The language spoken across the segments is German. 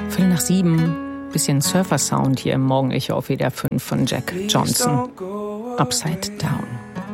7, bisschen Surfer-Sound hier im Morgenecho auf WDR 5 von Jack Johnson. Upside Down.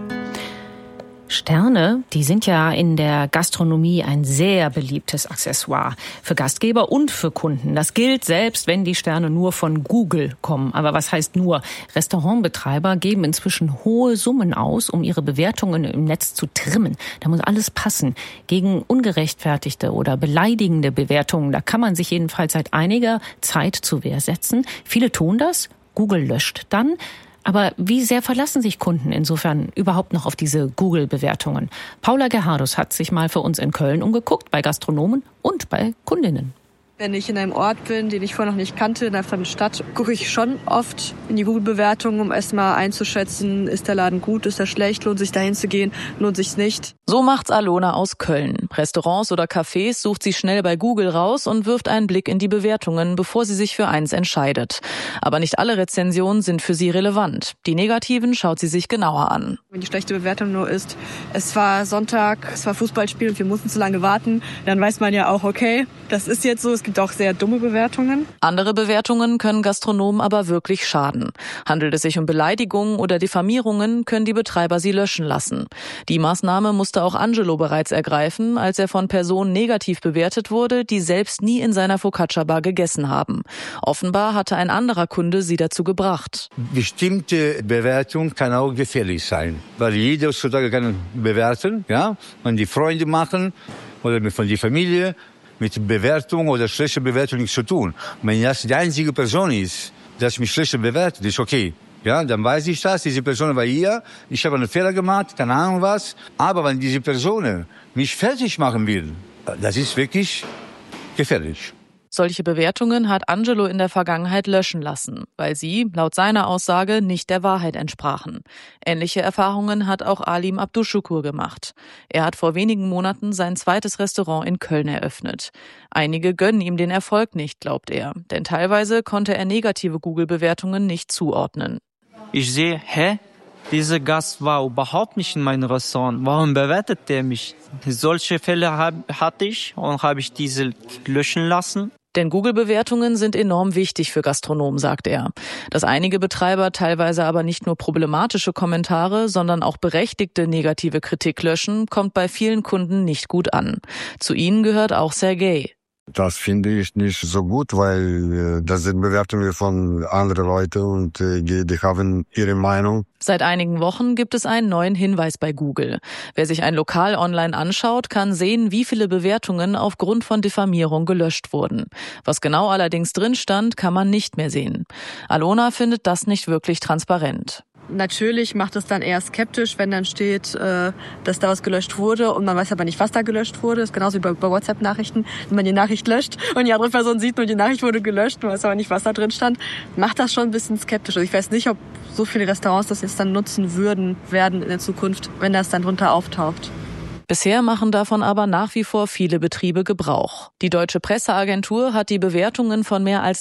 Sterne, die sind ja in der Gastronomie ein sehr beliebtes Accessoire für Gastgeber und für Kunden. Das gilt selbst, wenn die Sterne nur von Google kommen. Aber was heißt nur? Restaurantbetreiber geben inzwischen hohe Summen aus, um ihre Bewertungen im Netz zu trimmen. Da muss alles passen. Gegen ungerechtfertigte oder beleidigende Bewertungen, da kann man sich jedenfalls seit einiger Zeit zur Wehr setzen. Viele tun das. Google löscht dann. Aber wie sehr verlassen sich Kunden insofern überhaupt noch auf diese Google-Bewertungen? Paula Gerhardus hat sich mal für uns in Köln umgeguckt, bei Gastronomen und bei Kundinnen. Wenn ich in einem Ort bin, den ich vorher noch nicht kannte, in einer fremden Stadt, gucke ich schon oft in die Google-Bewertungen, um erstmal einzuschätzen, ist der Laden gut, ist er schlecht, lohnt sich dahin zu gehen, lohnt sich's nicht. So macht's Alona aus Köln. Restaurants oder Cafés sucht sie schnell bei Google raus und wirft einen Blick in die Bewertungen, bevor sie sich für eins entscheidet. Aber nicht alle Rezensionen sind für sie relevant. Die negativen schaut sie sich genauer an. Wenn die schlechte Bewertung nur ist, es war Sonntag, es war Fußballspiel und wir mussten zu lange warten, dann weiß man ja auch, okay, das ist jetzt so, es gibt auch sehr dumme Bewertungen. Andere Bewertungen können Gastronomen aber wirklich schaden. Handelt es sich um Beleidigungen oder Diffamierungen, können die Betreiber sie löschen lassen. Die Maßnahme musste auch Angelo bereits ergreifen, als er von Personen negativ bewertet wurde, die selbst nie in seiner Focaccia-Bar gegessen haben. Offenbar hatte ein anderer Kunde sie dazu gebracht. Bestimmte Bewertung kann auch gefährlich sein, weil jeder heutzutage kann bewerten, ja, wenn die Freunde machen oder von der Familie. Mit Bewertung oder schlechter Bewertung nichts zu tun. Wenn das die einzige Person ist, die mich schlechter bewertet, ist okay. Ja, dann weiß ich das, diese Person war hier, ich habe einen Fehler gemacht, keine Ahnung was. Aber wenn diese Person mich fertig machen will, das ist wirklich gefährlich. Solche Bewertungen hat Angelo in der Vergangenheit löschen lassen, weil sie, laut seiner Aussage, nicht der Wahrheit entsprachen. Ähnliche Erfahrungen hat auch Alim Abduschukur gemacht. Er hat vor wenigen Monaten sein zweites Restaurant in Köln eröffnet. Einige gönnen ihm den Erfolg nicht, glaubt er, denn teilweise konnte er negative Google-Bewertungen nicht zuordnen. Ich sehe, dieser Gast war überhaupt nicht in meinem Restaurant. Warum bewertet der mich? Solche Fälle hatte ich und habe ich diese löschen lassen. Denn Google-Bewertungen sind enorm wichtig für Gastronomen, sagt er. Dass einige Betreiber teilweise aber nicht nur problematische Kommentare, sondern auch berechtigte negative Kritik löschen, kommt bei vielen Kunden nicht gut an. Zu ihnen gehört auch Sergej. Das finde ich nicht so gut, weil das sind Bewertungen von anderen Leuten und die haben ihre Meinung. Seit einigen Wochen gibt es einen neuen Hinweis bei Google. Wer sich ein Lokal online anschaut, kann sehen, wie viele Bewertungen aufgrund von Diffamierung gelöscht wurden. Was genau allerdings drin stand, kann man nicht mehr sehen. Alona findet das nicht wirklich transparent. Natürlich macht es dann eher skeptisch, wenn dann steht, dass da was gelöscht wurde und man weiß aber nicht, was da gelöscht wurde. Das ist genauso wie bei WhatsApp-Nachrichten. Wenn man die Nachricht löscht und die andere Person sieht nur, die Nachricht wurde gelöscht, man weiß aber nicht, was da drin stand, macht das schon ein bisschen skeptisch. Also ich weiß nicht, ob so viele Restaurants das jetzt dann nutzen werden in der Zukunft, wenn das dann drunter auftaucht. Bisher machen davon aber nach wie vor viele Betriebe Gebrauch. Die Deutsche Presseagentur hat die Bewertungen von mehr als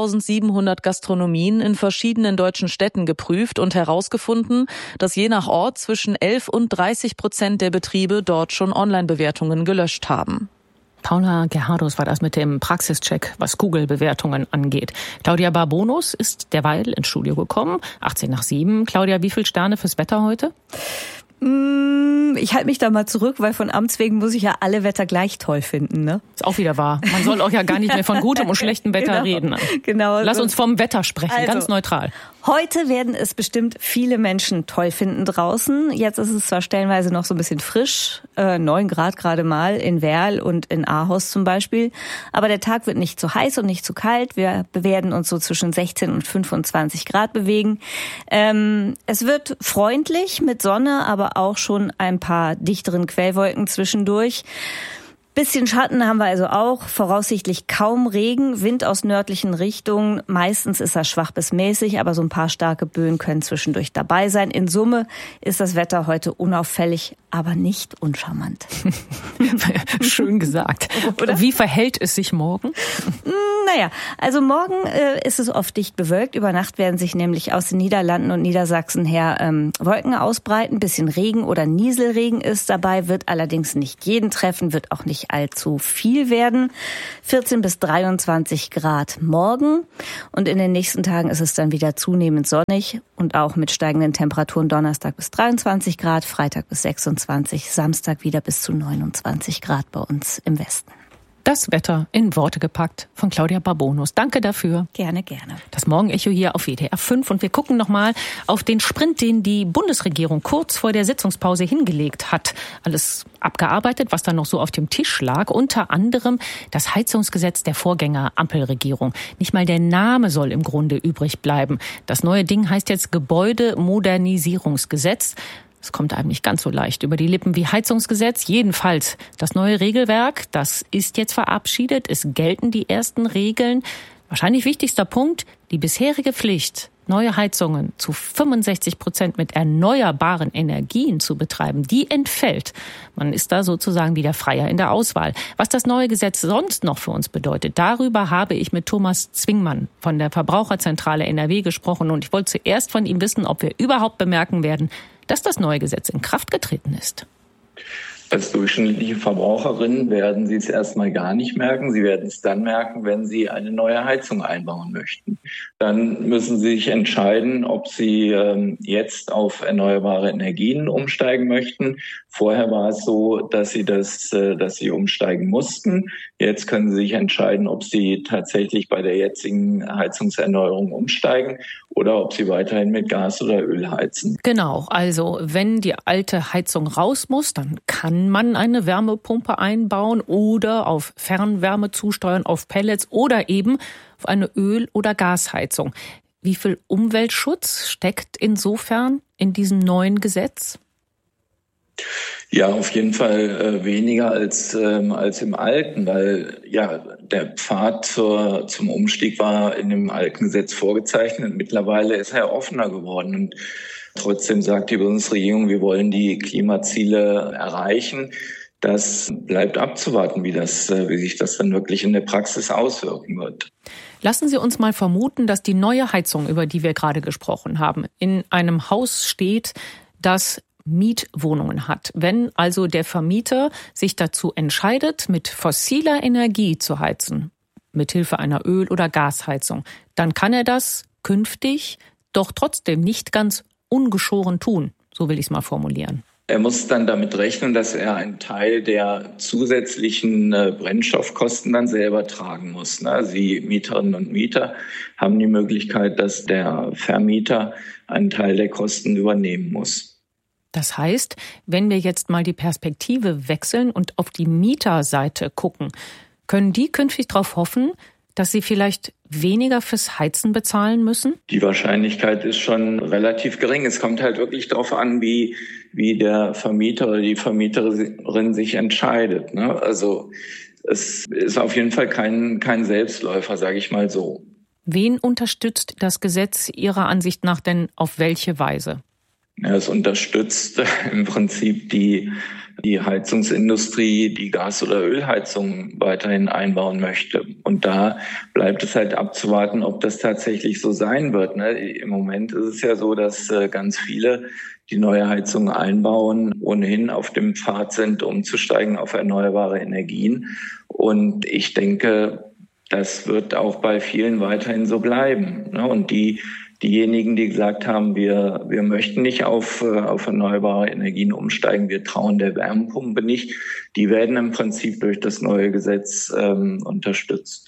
3.700 Gastronomien in verschiedenen deutschen Städten geprüft und herausgefunden, dass je nach Ort zwischen 11% und 30% der Betriebe dort schon Online-Bewertungen gelöscht haben. Paula Gerhardus war das mit dem Praxischeck, was Google-Bewertungen angeht. Claudia Barbonus ist derweil ins Studio gekommen, 7:18. Claudia, wie viele Sterne fürs Wetter heute? Ich halte mich da mal zurück, weil von Amts wegen muss ich ja alle Wetter gleich toll finden, ne? Ist auch wieder wahr. Man soll auch ja gar nicht mehr von gutem und schlechtem Wetter reden. Genau. Lass uns vom Wetter sprechen, also, ganz neutral. Heute werden es bestimmt viele Menschen toll finden draußen. Jetzt ist es zwar stellenweise noch so ein bisschen frisch, 9 Grad gerade mal in Werl und in Ahaus zum Beispiel. Aber der Tag wird nicht zu heiß und nicht zu kalt. Wir werden uns so zwischen 16 und 25 Grad bewegen. Es wird freundlich mit Sonne, aber auch schon ein paar dichteren Quellwolken zwischendurch. Bisschen Schatten haben wir also auch, voraussichtlich kaum Regen, Wind aus nördlichen Richtungen. Meistens ist er schwach bis mäßig, aber so ein paar starke Böen können zwischendurch dabei sein. In Summe ist das Wetter heute unauffällig, aber nicht uncharmant. Schön gesagt. Oder wie verhält es sich morgen? Naja, also morgen ist es oft dicht bewölkt. Über Nacht werden sich nämlich aus den Niederlanden und Niedersachsen her Wolken ausbreiten. Ein bisschen Regen oder Nieselregen ist dabei, wird allerdings nicht jeden treffen, wird auch nicht allzu viel werden. 14 bis 23 Grad morgen. Und in den nächsten Tagen ist es dann wieder zunehmend sonnig und auch mit steigenden Temperaturen Donnerstag bis 23 Grad, Freitag bis 26, Samstag wieder bis zu 29 Grad bei uns im Westen. Das Wetter in Worte gepackt von Claudia Barbonus. Danke dafür. Gerne, gerne. Das Morgenecho hier auf WDR 5 und wir gucken nochmal auf den Sprint, den die Bundesregierung kurz vor der Sitzungspause hingelegt hat. Alles abgearbeitet, was da noch so auf dem Tisch lag. Unter anderem das Heizungsgesetz der Vorgänger-Ampelregierung. Nicht mal der Name soll im Grunde übrig bleiben. Das neue Ding heißt jetzt Gebäudemodernisierungsgesetz. Es kommt einem nicht ganz so leicht über die Lippen wie Heizungsgesetz. Jedenfalls das neue Regelwerk, das ist jetzt verabschiedet. Es gelten die ersten Regeln. Wahrscheinlich wichtigster Punkt, die bisherige Pflicht, neue Heizungen zu 65% mit erneuerbaren Energien zu betreiben, die entfällt. Man ist da sozusagen wieder freier in der Auswahl. Was das neue Gesetz sonst noch für uns bedeutet, darüber habe ich mit Thomas Zwingmann von der Verbraucherzentrale NRW gesprochen. Und ich wollte zuerst von ihm wissen, ob wir überhaupt bemerken werden, dass das neue Gesetz in Kraft getreten ist. Als durchschnittliche Verbraucherin werden Sie es erstmal gar nicht merken. Sie werden es dann merken, wenn Sie eine neue Heizung einbauen möchten. Dann müssen Sie sich entscheiden, ob Sie jetzt auf erneuerbare Energien umsteigen möchten. Vorher war es so, dass Sie umsteigen mussten. Jetzt können Sie sich entscheiden, ob Sie tatsächlich bei der jetzigen Heizungserneuerung umsteigen oder ob Sie weiterhin mit Gas oder Öl heizen. Genau, also wenn die alte Heizung raus muss, dann kann man eine Wärmepumpe einbauen oder auf Fernwärme zusteuern, auf Pellets oder eben auf eine Öl- oder Gasheizung. Wie viel Umweltschutz steckt insofern in diesem neuen Gesetz? Ja, auf jeden Fall weniger als im alten, weil ja der Pfad zum Umstieg war in dem alten Gesetz vorgezeichnet. Mittlerweile ist er offener geworden und trotzdem sagt die Bundesregierung, wir wollen die Klimaziele erreichen. Das bleibt abzuwarten, wie sich das dann wirklich in der Praxis auswirken wird. Lassen Sie uns mal vermuten, dass die neue Heizung, über die wir gerade gesprochen haben, in einem Haus steht, das Mietwohnungen hat. Wenn also der Vermieter sich dazu entscheidet, mit fossiler Energie zu heizen, mithilfe einer Öl- oder Gasheizung, dann kann er das künftig doch trotzdem nicht ganz ungeschoren tun. So will ich es mal formulieren. Er muss dann damit rechnen, dass er einen Teil der zusätzlichen Brennstoffkosten dann selber tragen muss. Also die Mieterinnen und Mieter haben die Möglichkeit, dass der Vermieter einen Teil der Kosten übernehmen muss. Das heißt, wenn wir jetzt mal die Perspektive wechseln und auf die Mieterseite gucken, können die künftig darauf hoffen, dass sie vielleicht weniger fürs Heizen bezahlen müssen? Die Wahrscheinlichkeit ist schon relativ gering. Es kommt halt wirklich darauf an, wie der Vermieter oder die Vermieterin sich entscheidet. Also es ist auf jeden Fall kein Selbstläufer, sage ich mal so. Wen unterstützt das Gesetz Ihrer Ansicht nach denn auf welche Weise? Ja, es unterstützt im Prinzip die Heizungsindustrie, die Gas- oder Ölheizungen weiterhin einbauen möchte. Und da bleibt es halt abzuwarten, ob das tatsächlich so sein wird. Im Moment ist es ja so, dass ganz viele, die neue Heizungen einbauen, ohnehin auf dem Pfad sind, umzusteigen auf erneuerbare Energien. Und ich denke, das wird auch bei vielen weiterhin so bleiben. Und diejenigen, die gesagt haben, wir möchten nicht auf erneuerbare Energien umsteigen, wir trauen der Wärmepumpe nicht, die werden im Prinzip durch das neue Gesetz unterstützt.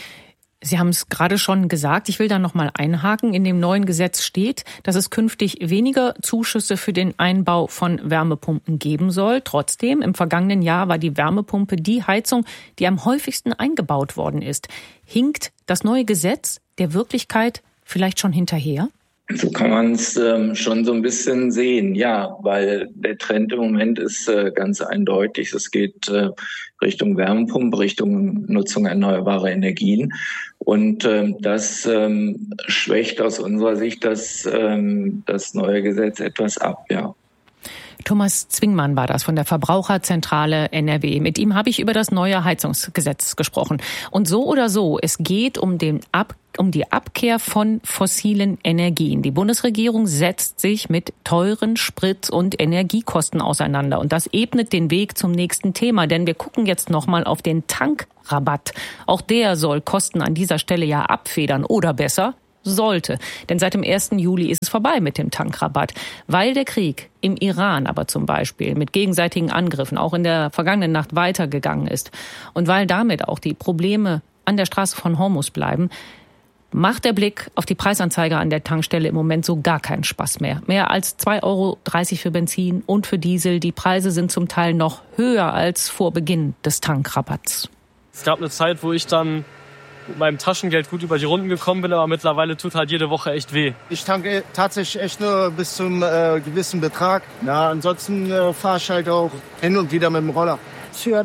Sie haben es gerade schon gesagt, ich will da noch mal einhaken. In dem neuen Gesetz steht, dass es künftig weniger Zuschüsse für den Einbau von Wärmepumpen geben soll. Trotzdem, im vergangenen Jahr war die Wärmepumpe die Heizung, die am häufigsten eingebaut worden ist. Hinkt das neue Gesetz der Wirklichkeit vielleicht schon hinterher? So kann man es schon so ein bisschen sehen, ja, weil der Trend im Moment ist ganz eindeutig. Es geht Richtung Wärmepumpe, Richtung Nutzung erneuerbarer Energien. Und das schwächt aus unserer Sicht das neue Gesetz etwas ab, ja. Thomas Zwingmann war das von der Verbraucherzentrale NRW. Mit ihm habe ich über das neue Heizungsgesetz gesprochen. Und so oder so, es geht um die Abkehr von fossilen Energien. Die Bundesregierung setzt sich mit teuren Sprit- und Energiekosten auseinander. Und das ebnet den Weg zum nächsten Thema. Denn wir gucken jetzt nochmal auf den Tankrabatt. Auch der soll Kosten an dieser Stelle ja abfedern. Oder besser, sollte. Denn seit dem 1. Juli ist es vorbei mit dem Tankrabatt. Weil der Krieg im Iran aber zum Beispiel mit gegenseitigen Angriffen auch in der vergangenen Nacht weitergegangen ist und weil damit auch die Probleme an der Straße von Hormuz bleiben, macht der Blick auf die Preisanzeige an der Tankstelle im Moment so gar keinen Spaß mehr. Mehr als 2,30 Euro für Benzin und für Diesel. Die Preise sind zum Teil noch höher als vor Beginn des Tankrabatts. Es gab eine Zeit, wo ich dann mit meinem Taschengeld gut über die Runden gekommen bin, aber mittlerweile tut halt jede Woche echt weh. Ich tanke tatsächlich echt nur bis zum gewissen Betrag. Ja, ansonsten fahre ich halt auch hin und wieder mit dem Roller. Für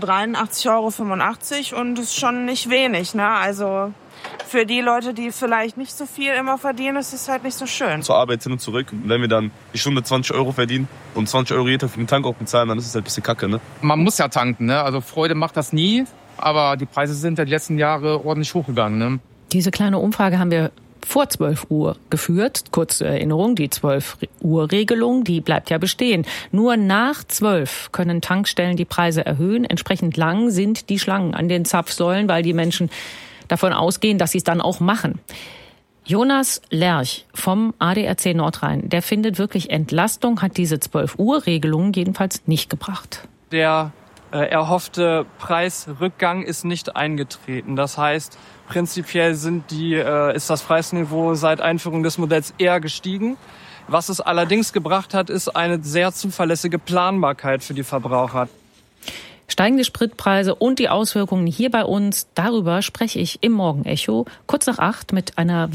83,85 € und das ist schon nicht wenig, ne? Also für die Leute, die vielleicht nicht so viel immer verdienen, ist es halt nicht so schön. Zur Arbeit hin und zurück. Wenn wir dann die Stunde 20 € verdienen und 20 € jeder für den Tank auch bezahlen, dann ist es halt ein bisschen kacke, ne? Man muss ja tanken, ne? Also Freude macht das nie. Aber die Preise sind die letzten Jahre ordentlich hochgegangen. Ne? Diese kleine Umfrage haben wir vor 12 Uhr geführt. Kurze Erinnerung, die 12-Uhr-Regelung, die bleibt ja bestehen. Nur nach 12 können Tankstellen die Preise erhöhen. Entsprechend lang sind die Schlangen an den Zapfsäulen, weil die Menschen davon ausgehen, dass sie es dann auch machen. Jonas Lerch vom ADAC Nordrhein, der findet wirklich, Entlastung hat diese 12-Uhr-Regelung jedenfalls nicht gebracht. Der erhoffte Preisrückgang ist nicht eingetreten. Das heißt, prinzipiell ist das Preisniveau seit Einführung des Modells eher gestiegen. Was es allerdings gebracht hat, ist eine sehr zuverlässige Planbarkeit für die Verbraucher. Steigende Spritpreise und die Auswirkungen hier bei uns, darüber spreche ich im Morgenecho kurz nach 8 mit einer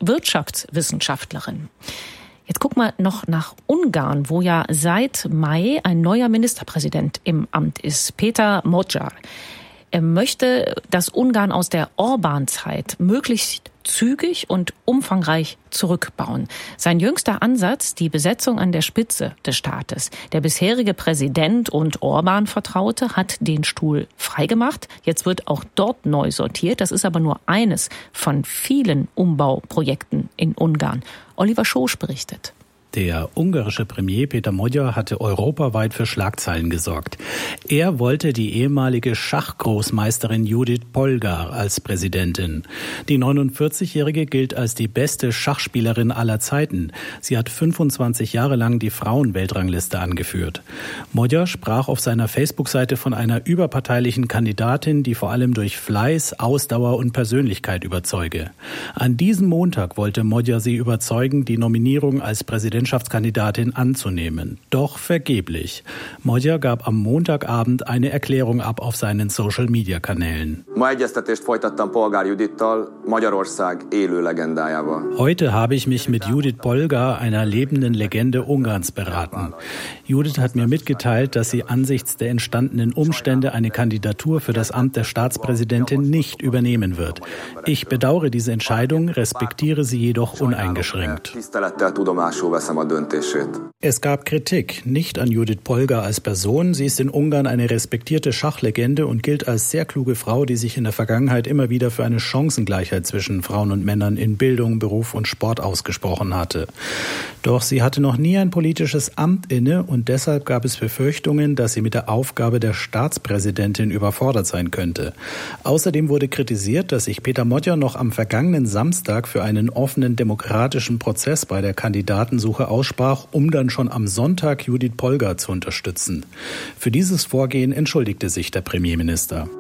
Wirtschaftswissenschaftlerin. Jetzt guck mal noch nach Ungarn, wo ja seit Mai ein neuer Ministerpräsident im Amt ist, Péter Magyar. Er möchte, dass Ungarn aus der Orbán-Zeit möglichst zügig und umfangreich zurückbauen. Sein jüngster Ansatz, die Besetzung an der Spitze des Staates. Der bisherige Präsident und Orbán-Vertraute hat den Stuhl freigemacht. Jetzt wird auch dort neu sortiert. Das ist aber nur eines von vielen Umbauprojekten in Ungarn. Oliver Schosch berichtet. Der ungarische Premier Péter Magyar hatte europaweit für Schlagzeilen gesorgt. Er wollte die ehemalige Schachgroßmeisterin Judith Polgar als Präsidentin. Die 49-Jährige gilt als die beste Schachspielerin aller Zeiten. Sie hat 25 Jahre lang die Frauenweltrangliste angeführt. Magyar sprach auf seiner Facebook-Seite von einer überparteilichen Kandidatin, die vor allem durch Fleiß, Ausdauer und Persönlichkeit überzeuge. An diesem Montag wollte Magyar sie überzeugen, die Nominierung als Präsidentschaftskandidatin anzunehmen. Doch vergeblich. Magyar gab am Montagabend eine Erklärung ab auf seinen Social-Media-Kanälen. Heute habe ich mich mit Judith Polgar, einer lebenden Legende Ungarns, beraten. Judith hat mir mitgeteilt, dass sie angesichts der entstandenen Umstände eine Kandidatur für das Amt der Staatspräsidentin nicht übernehmen wird. Ich bedauere diese Entscheidung, respektiere sie jedoch uneingeschränkt. Es gab Kritik, nicht an Judith Polgar als Person. Sie ist in Ungarn eine respektierte Schachlegende und gilt als sehr kluge Frau, die sich in der Vergangenheit immer wieder für eine Chancengleichheit zwischen Frauen und Männern in Bildung, Beruf und Sport ausgesprochen hatte. Doch sie hatte noch nie ein politisches Amt inne und deshalb gab es Befürchtungen, dass sie mit der Aufgabe der Staatspräsidentin überfordert sein könnte. Außerdem wurde kritisiert, dass sich Péter Magyar noch am vergangenen Samstag für einen offenen demokratischen Prozess bei der Kandidatensuche aussprach, um dann schon am Sonntag Judith Polgar zu unterstützen. Für dieses Vorgehen entschuldigte sich der Premierminister.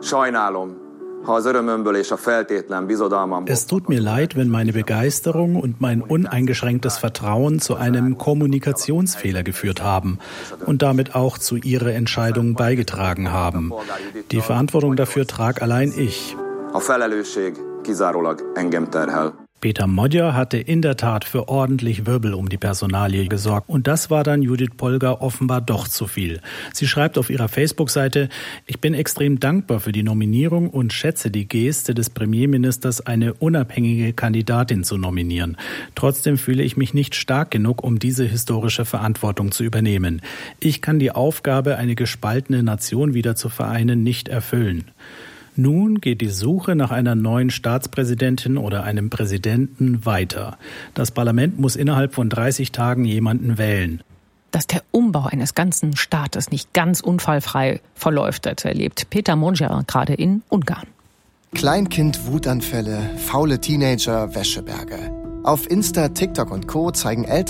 Es tut mir leid, wenn meine Begeisterung und mein uneingeschränktes Vertrauen zu einem Kommunikationsfehler geführt haben und damit auch zu Ihrer Entscheidung beigetragen haben. Die Verantwortung dafür trage allein ich. Peter Modja hatte in der Tat für ordentlich Wirbel um die Personalie gesorgt. Und das war dann Judith Polgar offenbar doch zu viel. Sie schreibt auf ihrer Facebook-Seite: Ich bin extrem dankbar für die Nominierung und schätze die Geste des Premierministers, eine unabhängige Kandidatin zu nominieren. Trotzdem fühle ich mich nicht stark genug, um diese historische Verantwortung zu übernehmen. Ich kann die Aufgabe, eine gespaltene Nation wieder zu vereinen, nicht erfüllen. Nun geht die Suche nach einer neuen Staatspräsidentin oder einem Präsidenten weiter. Das Parlament muss innerhalb von 30 Tagen jemanden wählen. Dass der Umbau eines ganzen Staates nicht ganz unfallfrei verläuft, das erlebt Peter Mondja gerade in Ungarn. Kleinkind-Wutanfälle, faule Teenager, Wäscheberge. Auf Insta, TikTok und Co. zeigen Eltern